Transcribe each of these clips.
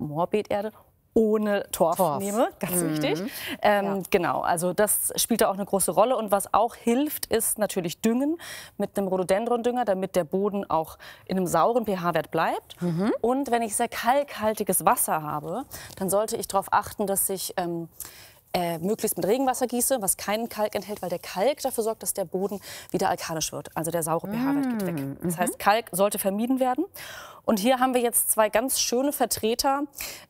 Moorbeeterde ohne Torf nehme, ganz wichtig. Genau, also das spielt da auch eine große Rolle. Und was auch hilft, ist natürlich Düngen mit einem Rhododendron-Dünger, damit der Boden auch in einem sauren pH-Wert bleibt. Und wenn ich sehr kalkhaltiges Wasser habe, dann sollte ich darauf achten, dass ich möglichst mit Regenwasser gieße, was keinen Kalk enthält, weil der Kalk dafür sorgt, dass der Boden wieder alkalisch wird. Also der saure pH-Wert geht weg. Das heißt, Kalk sollte vermieden werden. Und hier haben wir jetzt zwei ganz schöne Vertreter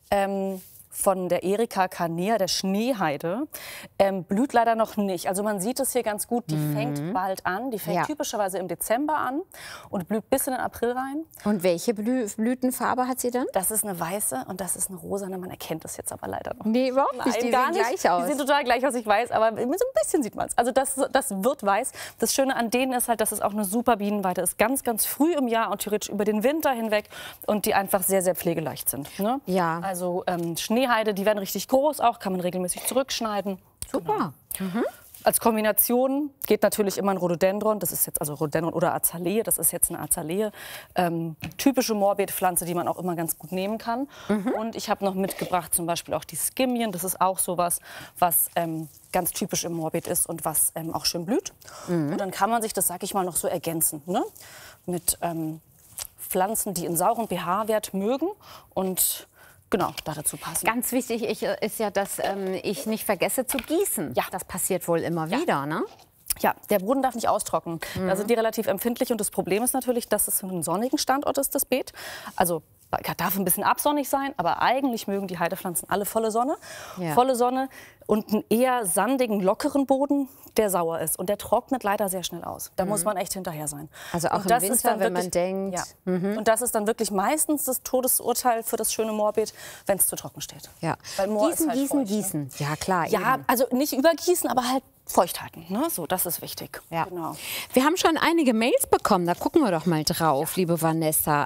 von der Erika carnea, der Schneeheide. Blüht leider noch nicht. Also man sieht es hier ganz gut, die fängt bald an. Die fängt typischerweise im Dezember an und blüht bis in den April rein. Und welche Blütenfarbe hat sie dann? Das ist eine weiße und das ist eine rosane. Man erkennt das jetzt aber leider noch. Nee, überhaupt nicht. Die sehen gleich aus. Die sehen total gleich aus, ich weiß, aber so ein bisschen sieht man es. Also das wird weiß. Das Schöne an denen ist halt, dass es auch eine super Bienenweide ist. Ganz, ganz früh im Jahr und theoretisch über den Winter hinweg und die einfach sehr, sehr pflegeleicht sind. Ne? Ja. Also Schneeheide, die werden richtig groß auch, kann man regelmäßig zurückschneiden. Super. Genau. Als Kombination geht natürlich immer ein Rhododendron. Das ist jetzt also Rhododendron oder Azalee. Das ist jetzt eine Azalee. Typische Moorbeetpflanze, die man auch immer ganz gut nehmen kann. Und ich habe noch mitgebracht zum Beispiel auch die Skimien. Das ist auch sowas, was ganz typisch im Moorbeet ist und was auch schön blüht. Und dann kann man sich das, sag ich mal, noch so ergänzen, ne? Mit Pflanzen, die einen sauren pH-Wert mögen und genau, dazu passen. Ganz wichtig ist ja, dass ich nicht vergesse zu gießen. Ja. Das passiert wohl immer wieder, ne? Ja, der Boden darf nicht austrocknen. Da sind die relativ empfindlich. Und das Problem ist natürlich, dass es ein sonnigen Standort ist, das Beet. Also darf ein bisschen absonnig sein, aber eigentlich mögen die Heidepflanzen alle volle Sonne. Ja. Volle Sonne und einen eher sandigen, lockeren Boden, der sauer ist. Und der trocknet leider sehr schnell aus. Da muss man echt hinterher sein. Also auch im Winter, wenn man denkt... Ja. Und das ist dann wirklich meistens das Todesurteil für das schöne Moorbeet, wenn es zu trocken steht. Ja. Weil Moor Gießen, ist halt gießen, feucht, gießen. Ne? Ja, klar. Ja, eben. also nicht übergießen, aber halt feucht halten. Ne? So, das ist wichtig. Ja. Genau. Wir haben schon einige Mails bekommen. Da gucken wir doch mal drauf, liebe Vanessa.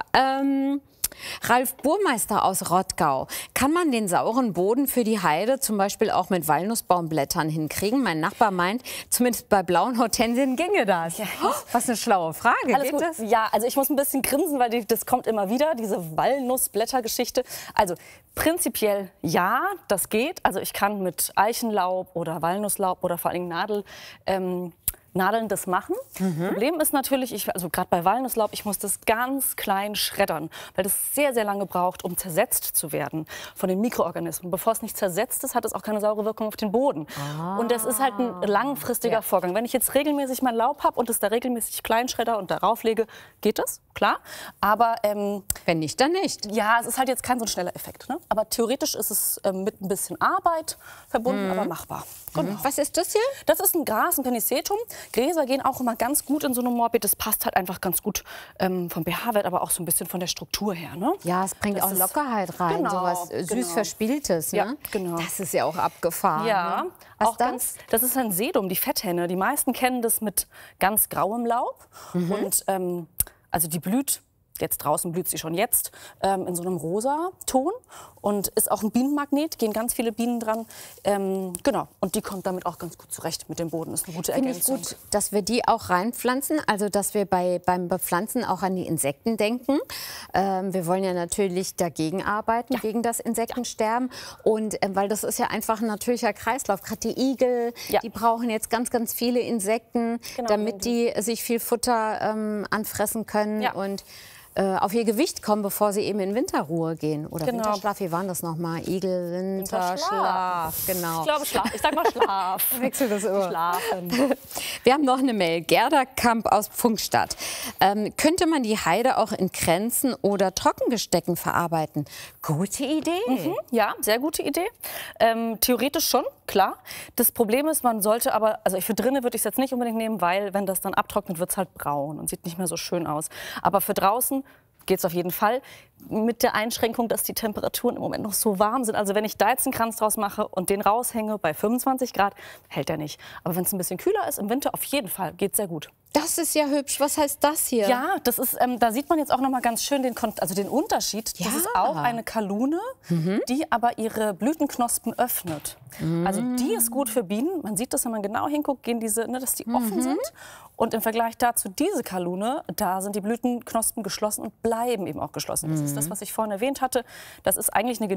Ralf Burmeister aus Rottgau. Kann man den sauren Boden für die Heide zum Beispiel auch mit Walnussbaumblättern hinkriegen? Mein Nachbar meint, zumindest bei blauen Hortensien ginge das. Ja. Oh, was eine schlaue Frage. Alles gut. Das? Ja, also ich muss ein bisschen grinsen, weil das kommt immer wieder, diese Walnussblättergeschichte. Also prinzipiell ja, das geht. Also ich kann mit Eichenlaub oder Walnusslaub oder vor allem Nadeln das machen. Problem ist natürlich, also gerade bei Walnusslaub, ich muss das ganz klein schreddern, weil das sehr, sehr lange braucht, um zersetzt zu werden von den Mikroorganismen. Bevor es nicht zersetzt ist, hat es auch keine saure Wirkung auf den Boden. Und das ist halt ein langfristiger Vorgang. Wenn ich jetzt regelmäßig mein Laub habe und es da regelmäßig klein schredder und darauf lege, geht das, klar. Aber wenn nicht, dann nicht. Ja, es ist halt jetzt kein so ein schneller Effekt. Ne? Aber theoretisch ist es mit ein bisschen Arbeit verbunden, aber machbar. Genau. Was ist das hier? Das ist ein Gras, ein Penicetum. Gräser gehen auch immer ganz gut in so einem Moorbeet. Das passt halt einfach ganz gut vom pH-Wert, aber auch so ein bisschen von der Struktur her. Ne? Ja, es bringt auch Lockerheit rein, genau, so was süß Verspieltes. Ne? Ja, genau. Das ist ja auch abgefahren. Ja, ne? Was auch das ist ein Sedum, die Fetthenne. Die meisten kennen das mit ganz grauem Laub. Und also die blüht. Jetzt draußen blüht sie schon jetzt in so einem rosa Ton und ist auch ein Bienenmagnet, gehen ganz viele Bienen dran. Genau, und die kommt damit auch ganz gut zurecht mit dem Boden, ist eine gute Ergänzung. Finde ich gut, dass wir die auch reinpflanzen, also dass wir beim Bepflanzen auch an die Insekten denken. Wir wollen ja natürlich dagegen arbeiten, gegen das Insektensterben. Und weil das ist ja einfach ein natürlicher Kreislauf. Gerade die Igel, die brauchen jetzt ganz, ganz viele Insekten, damit die sich viel Futter anfressen können. Ja. Und auf ihr Gewicht kommen, bevor sie eben in Winterruhe gehen. Oder Winterschlaf, wie waren das nochmal? Igel, Winterschlaf. Genau. Ich glaube Schlaf. Ich sag mal Schlaf. Wechsel das immer. Schlafen. Wir haben noch eine Mail. Gerda Kamp aus Pfungstadt. Könnte man die Heide auch in Kränzen oder Trockengestecken verarbeiten? Gute Idee. Ja, sehr gute Idee. Theoretisch schon, klar. Das Problem ist, man sollte aber, also für drinnen würde ich es jetzt nicht unbedingt nehmen, weil wenn das dann abtrocknet, wird es halt braun und sieht nicht mehr so schön aus. Aber für draußen geht es auf jeden Fall, mit der Einschränkung, dass die Temperaturen im Moment noch so warm sind. Also wenn ich da jetzt einen Kranz draus mache und den raushänge bei 25 Grad, hält er nicht. Aber wenn es ein bisschen kühler ist, im Winter auf jeden Fall, geht es sehr gut. Das ist ja hübsch. Was heißt das hier? Ja, das ist, da sieht man jetzt auch noch mal ganz schön den Unterschied. Das ist auch eine Kalune, die aber ihre Blütenknospen öffnet. Also die ist gut für Bienen. Man sieht das, wenn man genau hinguckt, gehen diese, dass die offen sind. Und im Vergleich dazu diese Kalune, da sind die Blütenknospen geschlossen und bleiben eben auch geschlossen. Das ist das, was ich vorhin erwähnt hatte. Das ist eigentlich eine